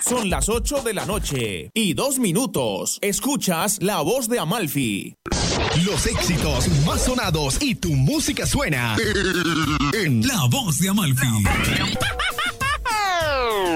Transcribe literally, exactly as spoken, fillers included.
Son las ocho de la noche y dos minutos. Escuchas La Voz de Amalfi. Los éxitos más sonados y tu música suena en La Voz de Amalfi.